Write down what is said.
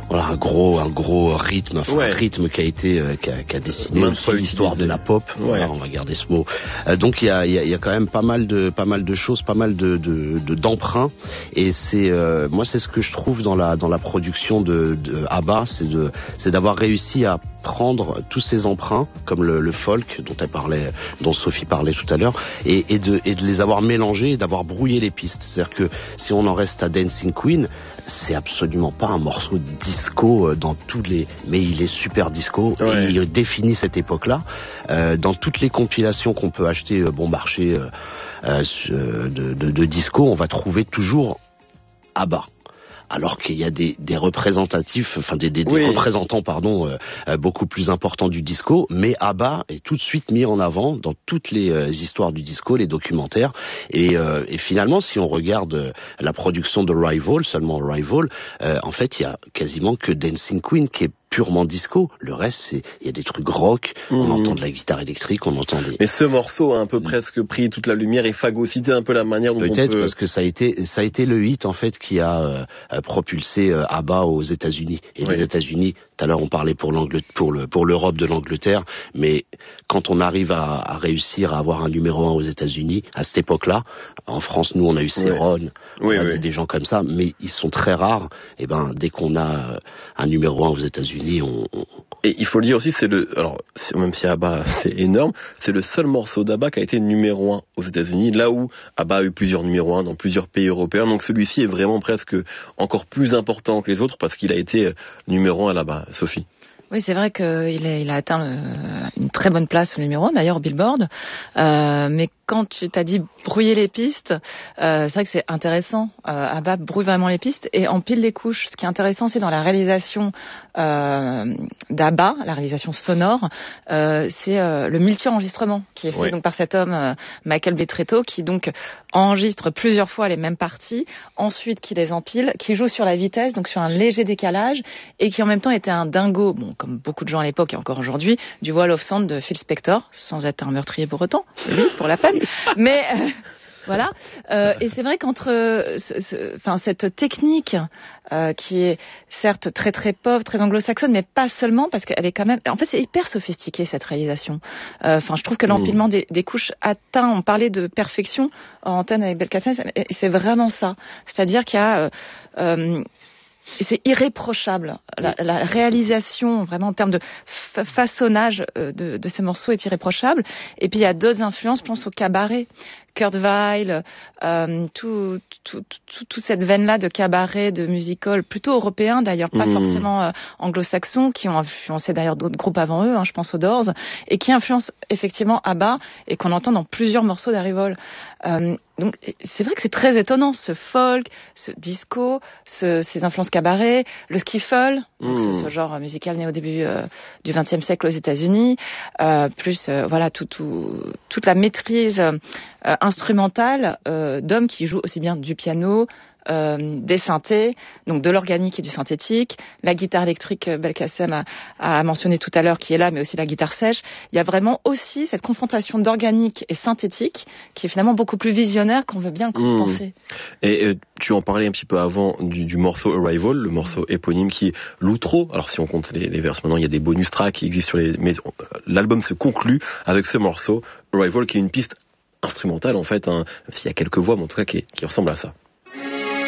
voilà, un gros rythme, un rythme qui a été qui a dessiné aussi l'histoire de la pop. Voilà, on va garder ce mot. Donc il y a quand même pas mal de choses, pas mal d'emprunts, et c'est moi c'est ce que je trouve dans la production de ABBA, c'est d'avoir réussi à prendre tous ces emprunts comme le folk dont Sophie parlait tout à l'heure, et de les avoir mélangés et d'avoir brouillé les pistes. C'est-à-dire que si on en reste à Dancing Queen, c'est absolument pas un morceau de disco mais il est super disco, et il définit cette époque-là. Dans toutes les compilations qu'on peut acheter bon marché de disco, on va trouver toujours ABBA. Alors qu'il y a des représentatifs, enfin des représentants, beaucoup plus importants du disco, mais ABBA est tout de suite mis en avant dans toutes les histoires du disco, les documentaires, et finalement, si on regarde la production de Rival, seulement Rival, en fait, il y a quasiment que Dancing Queen qui est purement disco. Le reste, il y a des trucs rock, on entend de la guitare électrique, on entend des... Mais ce morceau a un peu presque pris toute la lumière et phagocyté un peu la manière dont peut-être parce que ça a été le hit en fait qui a propulsé ABBA aux États-Unis. Et les États-Unis, tout à l'heure on parlait pour l'Europe de l'Angleterre, mais quand on arrive à réussir à avoir un numéro 1 aux États-Unis à cette époque-là, en France nous on a eu Céron, des gens comme ça, mais ils sont très rares. Et ben dès qu'on a un numéro 1 aux États-Unis, et il faut le dire aussi, même si ABBA c'est énorme, c'est le seul morceau d'ABBA qui a été numéro 1 aux États-Unis, là où ABBA a eu plusieurs numéros 1 dans plusieurs pays européens. Donc celui-ci est vraiment presque encore plus important que les autres parce qu'il a été numéro 1 là-bas. Sophie. Oui, c'est vrai qu'il a atteint une très bonne place au numéro 1, d'ailleurs, au Billboard. Mais quand tu t'as dit brouiller les pistes, c'est vrai que c'est intéressant. ABBA brouille vraiment les pistes et empile les couches. Ce qui est intéressant, c'est dans la réalisation d'ABBA, la réalisation sonore, c'est le multi-enregistrement qui est fait donc par cet homme, Michael Betretto, qui donc enregistre plusieurs fois les mêmes parties, ensuite qui les empile, qui joue sur la vitesse, donc sur un léger décalage, et qui en même temps était un dingo, comme beaucoup de gens à l'époque et encore aujourd'hui, du Wall of Sound de Phil Spector, sans être un meurtrier pour autant, lui, pour la peine. Mais voilà. Et c'est vrai qu'entre cette technique qui est certes très très pauvre, très anglo-saxonne, mais pas seulement, parce qu'elle est quand même... En fait, c'est hyper sophistiqué cette réalisation. Je trouve que l'empilement des couches atteint... On parlait de perfection en antenne avec Belle Café, et c'est vraiment ça. C'est-à-dire qu'il y a... c'est irréprochable. La réalisation, vraiment en termes de façonnage de ces morceaux est irréprochable. Et puis il y a d'autres influences, je pense au cabaret. Kurt Weill, toute cette veine-là de cabaret, de musical, plutôt européen d'ailleurs, pas forcément anglo-saxons, qui ont influencé d'ailleurs d'autres groupes avant eux, je pense aux Doors, et qui influencent effectivement ABBA, et qu'on entend dans plusieurs morceaux d'Arival. Donc c'est vrai que c'est très étonnant, ce folk, ce disco, ces influences cabaret, le skiffle, donc ce genre musical né au début du XXe siècle aux États-Unis, plus toute la maîtrise instrumentale d'hommes qui jouent aussi bien du piano, des synthés, donc de l'organique et du synthétique, la guitare électrique, Belkacem a mentionné tout à l'heure qui est là, mais aussi la guitare sèche. Il y a vraiment aussi cette confrontation d'organique et synthétique qui est finalement beaucoup plus visionnaire qu'on veut bien penser. Et tu en parlais un petit peu avant du morceau Arrival, le morceau éponyme qui est l'outro. Alors si on compte les verses maintenant, il y a des bonus tracks qui existent mais l'album se conclut avec ce morceau Arrival qui est une piste instrumentale en fait, s'il y a quelques voix, mais en tout cas qui ressemble à ça.